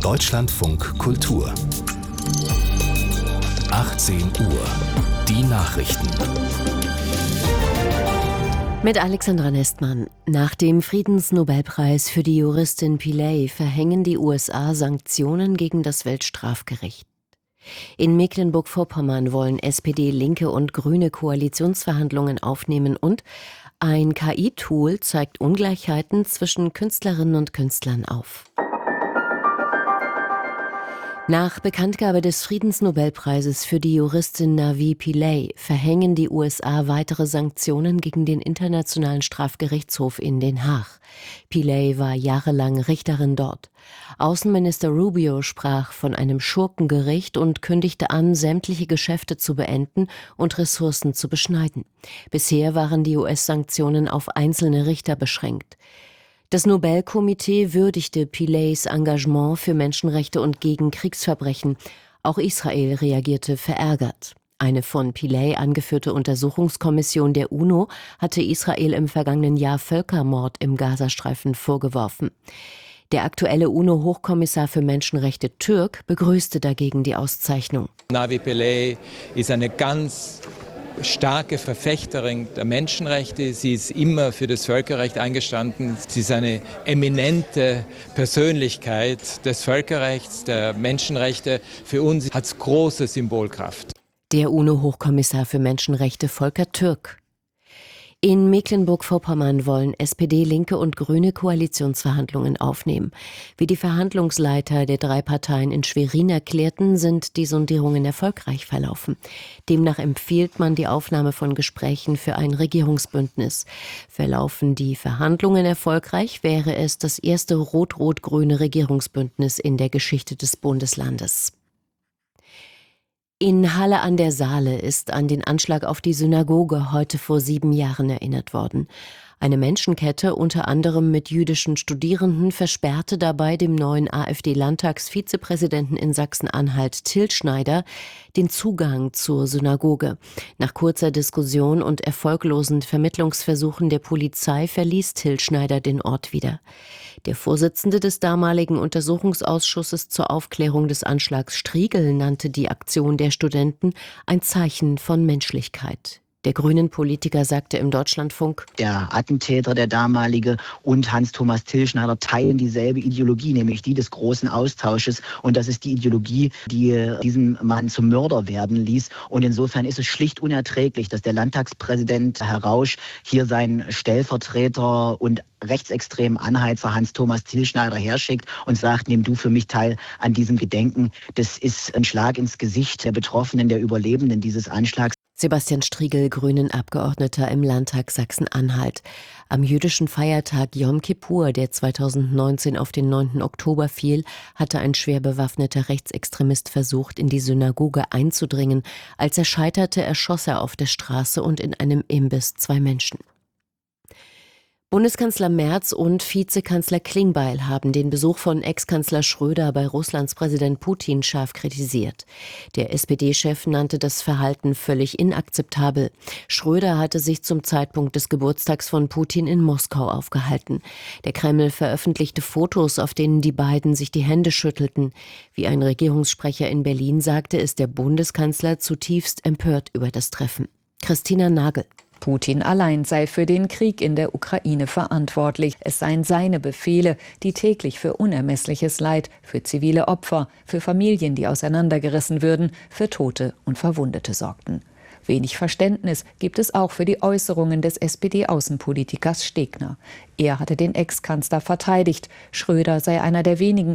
Deutschlandfunk Kultur 18 Uhr. Die Nachrichten. Mit Alexandra Nestmann. Nach dem Friedensnobelpreis für die Juristin Pillay verhängen die USA Sanktionen gegen das Weltstrafgericht. In Mecklenburg-Vorpommern wollen SPD, Linke und Grüne Koalitionsverhandlungen aufnehmen und ein KI-Tool zeigt Ungleichheiten zwischen Künstlerinnen und Künstlern auf. Nach Bekanntgabe des Friedensnobelpreises für die Juristin Navi Pillay verhängen die USA weitere Sanktionen gegen den Internationalen Strafgerichtshof in Den Haag. Pillay war jahrelang Richterin dort. Außenminister Rubio sprach von einem Schurkengericht und kündigte an, sämtliche Geschäfte zu beenden und Ressourcen zu beschneiden. Bisher waren die US-Sanktionen auf einzelne Richter beschränkt. Das Nobelkomitee würdigte Pillays Engagement für Menschenrechte und gegen Kriegsverbrechen. Auch Israel reagierte verärgert. Eine von Pillay angeführte Untersuchungskommission der UNO hatte Israel im vergangenen Jahr Völkermord im Gazastreifen vorgeworfen. Der aktuelle UNO-Hochkommissar für Menschenrechte Türk begrüßte dagegen die Auszeichnung. Navi Pillay ist eine ganz starke Verfechterin der Menschenrechte. Sie ist immer für das Völkerrecht eingestanden. Sie ist eine eminente Persönlichkeit des Völkerrechts, der Menschenrechte. Für uns hat es große Symbolkraft. Der UNO-Hochkommissar für Menschenrechte Volker Türk. In Mecklenburg-Vorpommern wollen SPD, Linke und Grüne Koalitionsverhandlungen aufnehmen. Wie die Verhandlungsleiter der drei Parteien in Schwerin erklärten, sind die Sondierungen erfolgreich verlaufen. Demnach empfiehlt man die Aufnahme von Gesprächen für ein Regierungsbündnis. Verlaufen die Verhandlungen erfolgreich, wäre es das erste rot-rot-grüne Regierungsbündnis in der Geschichte des Bundeslandes. In Halle an der Saale ist an den Anschlag auf die Synagoge heute vor 7 Jahren erinnert worden. Eine Menschenkette, unter anderem mit jüdischen Studierenden, versperrte dabei dem neuen AfD-Landtagsvizepräsidenten in Sachsen-Anhalt Till Schneider den Zugang zur Synagoge. Nach kurzer Diskussion und erfolglosen Vermittlungsversuchen der Polizei verließ Till Schneider den Ort wieder. Der Vorsitzende des damaligen Untersuchungsausschusses zur Aufklärung des Anschlags Striegel nannte die Aktion der Studenten ein Zeichen von Menschlichkeit. Der grünen Politiker sagte im Deutschlandfunk: Der Attentäter, der damalige, und Hans-Thomas Till Schneider teilen dieselbe Ideologie, nämlich die des großen Austausches. Und das ist die Ideologie, die diesen Mann zum Mörder werden ließ. Und insofern ist es schlicht unerträglich, dass der Landtagspräsident Herr Rausch hier seinen Stellvertreter und rechtsextremen Anheizer Hans-Thomas Till Schneider herschickt und sagt, nimm du für mich teil an diesem Gedenken. Das ist ein Schlag ins Gesicht der Betroffenen, der Überlebenden dieses Anschlags. Sebastian Striegel, Grünen-Abgeordneter im Landtag Sachsen-Anhalt. Am jüdischen Feiertag Yom Kippur, der 2019 auf den 9. Oktober fiel, hatte ein schwer bewaffneter Rechtsextremist versucht, in die Synagoge einzudringen. Als er scheiterte, erschoss er auf der Straße und in einem Imbiss 2 Menschen. Bundeskanzler Merz und Vizekanzler Klingbeil haben den Besuch von Ex-Kanzler Schröder bei Russlands Präsident Putin scharf kritisiert. Der SPD-Chef nannte das Verhalten völlig inakzeptabel. Schröder hatte sich zum Zeitpunkt des Geburtstags von Putin in Moskau aufgehalten. Der Kreml veröffentlichte Fotos, auf denen die beiden sich die Hände schüttelten. Wie ein Regierungssprecher in Berlin sagte, ist der Bundeskanzler zutiefst empört über das Treffen. Christina Nagel. Putin allein sei für den Krieg in der Ukraine verantwortlich. Es seien seine Befehle, die täglich für unermessliches Leid, für zivile Opfer, für Familien, die auseinandergerissen würden, für Tote und Verwundete sorgten. Wenig Verständnis gibt es auch für die Äußerungen des SPD-Außenpolitikers Stegner. Er hatte den Ex-Kanzler verteidigt. Schröder sei einer der wenigen